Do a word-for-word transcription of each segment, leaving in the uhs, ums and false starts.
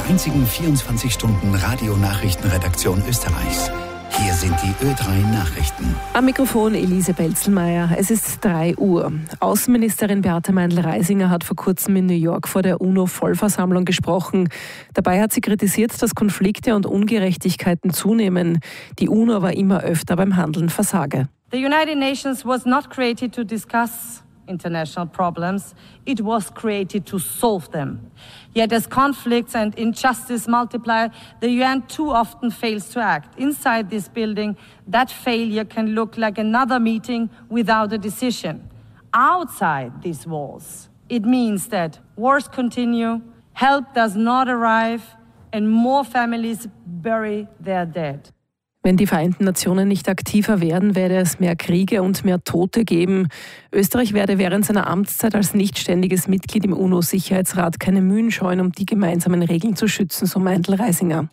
einzigen vierundzwanzig Stunden Radionachrichtenredaktion Österreichs. Hier sind die Ö drei Nachrichten. Am Mikrofon Elise Belzelmeier. Es ist drei Uhr. Außenministerin Beate Meindl-Reisinger hat vor kurzem in New York vor der UNO-Vollversammlung gesprochen. Dabei hat sie kritisiert, dass Konflikte und Ungerechtigkeiten zunehmen. Die UNO war immer öfter beim Handeln versage. The United Nations was not created to discuss international problems. It was created to solve them. Yet as conflicts and injustice multiply, the U N too often fails to act. Inside this building, that failure can look like another meeting without a decision. Outside these walls, it means that wars continue, help does not arrive, and more families bury their dead. Wenn die Vereinten Nationen nicht aktiver werden, werde es mehr Kriege und mehr Tote geben. Österreich werde während seiner Amtszeit als nicht ständiges Mitglied im UNO-Sicherheitsrat keine Mühen scheuen, um die gemeinsamen Regeln zu schützen, so Meindl-Reisinger.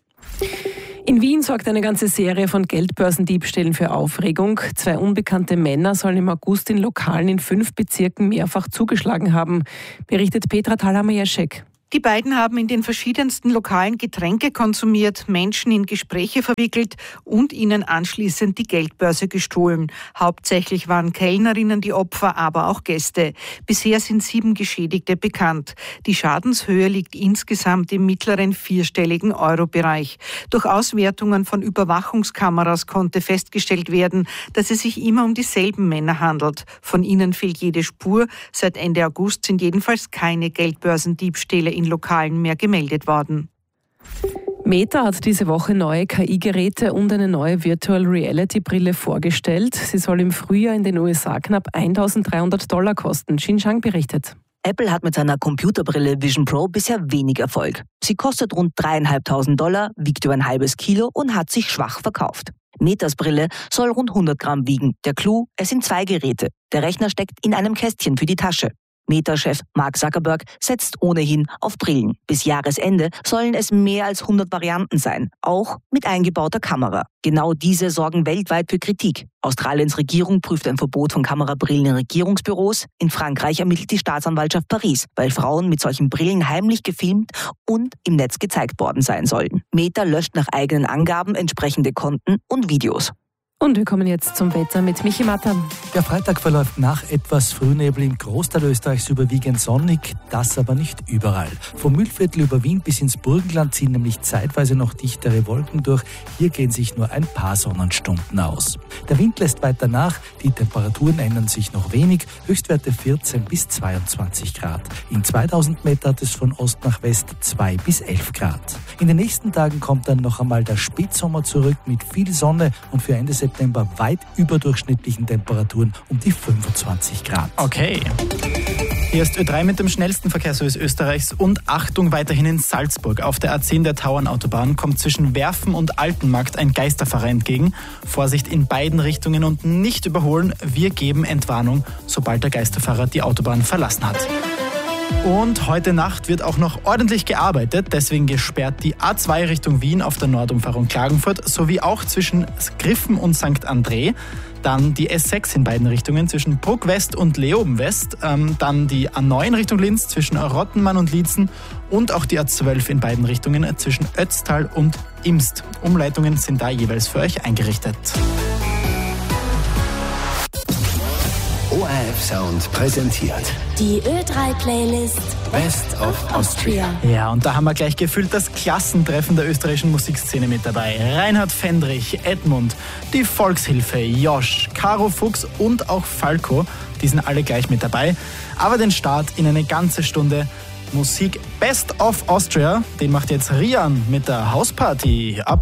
In Wien sorgt eine ganze Serie von Geldbörsendiebstählen für Aufregung. Zwei unbekannte Männer sollen im August in Lokalen in fünf Bezirken mehrfach zugeschlagen haben, berichtet Petra Thalhammer-Jeschek. Die beiden haben in den verschiedensten Lokalen Getränke konsumiert, Menschen in Gespräche verwickelt und ihnen anschließend die Geldbörse gestohlen. Hauptsächlich waren Kellnerinnen die Opfer, aber auch Gäste. Bisher sind sieben Geschädigte bekannt. Die Schadenshöhe liegt insgesamt im mittleren vierstelligen Euro-Bereich. Durch Auswertungen von Überwachungskameras konnte festgestellt werden, dass es sich immer um dieselben Männer handelt. Von ihnen fehlt jede Spur. Seit Ende August sind jedenfalls keine Geldbörsendiebstähle in Lokalen mehr gemeldet worden. Meta hat diese Woche neue K I-Geräte und eine neue Virtual Reality-Brille vorgestellt. Sie soll im Frühjahr in den U S A knapp eintausenddreihundert Dollar kosten. Xinjiang berichtet. Apple hat mit seiner Computerbrille Vision Pro bisher wenig Erfolg. Sie kostet rund dreieinhalbtausend Dollar, wiegt über ein halbes Kilo und hat sich schwach verkauft. Metas Brille soll rund hundert Gramm wiegen. Der Clou, es sind zwei Geräte. Der Rechner steckt in einem Kästchen für die Tasche. Meta-Chef Mark Zuckerberg setzt ohnehin auf Brillen. Bis Jahresende sollen es mehr als hundert Varianten sein, auch mit eingebauter Kamera. Genau diese sorgen weltweit für Kritik. Australiens Regierung prüft ein Verbot von Kamerabrillen in Regierungsbüros. In Frankreich ermittelt die Staatsanwaltschaft Paris, weil Frauen mit solchen Brillen heimlich gefilmt und im Netz gezeigt worden sein sollen. Meta löscht nach eigenen Angaben entsprechende Konten und Videos. Und wir kommen jetzt zum Wetter mit Michi Matter. Der Freitag verläuft nach etwas Frühnebel im Großteil Österreichs überwiegend sonnig, das aber nicht überall. Vom Mühlviertel über Wien bis ins Burgenland ziehen nämlich zeitweise noch dichtere Wolken durch. Hier gehen sich nur ein paar Sonnenstunden aus. Der Wind lässt weiter nach, die Temperaturen ändern sich noch wenig, Höchstwerte vierzehn bis zweiundzwanzig Grad. In zweitausend Meter hat es von Ost nach West zwei bis elf Grad. In den nächsten Tagen kommt dann noch einmal der Spätsommer zurück mit viel Sonne und für Ende September weit überdurchschnittlichen Temperaturen um die fünfundzwanzig Grad. Okay. Hier ist Ö drei mit dem schnellsten Verkehrsservice Österreichs und Achtung weiterhin in Salzburg. Auf der A zehn der Tauernautobahn kommt zwischen Werfen und Altenmarkt ein Geisterfahrer entgegen. Vorsicht in beiden Richtungen und nicht überholen. Wir geben Entwarnung, sobald der Geisterfahrer die Autobahn verlassen hat. Und heute Nacht wird auch noch ordentlich gearbeitet, deswegen gesperrt die A zwei Richtung Wien auf der Nordumfahrung Klagenfurt sowie auch zwischen Griffen und Sankt André. Dann die S sechs in beiden Richtungen zwischen Bruck West und Leoben West. Ähm, dann die A neun Richtung Linz zwischen Rottenmann und Liezen und auch die A zwölf in beiden Richtungen zwischen Ötztal und Imst. Umleitungen sind da jeweils für euch eingerichtet. O R F Sound präsentiert die Ö drei Playlist Best of Austria. Ja, und da haben wir gleich gefühlt das Klassentreffen der österreichischen Musikszene mit dabei. Reinhard Fendrich, Edmund, die Volkshilfe, Josh, Caro Fuchs und auch Falco, die sind alle gleich mit dabei. Aber den Start in eine ganze Stunde Musik Best of Austria, den macht jetzt Rian mit der Hausparty. Ab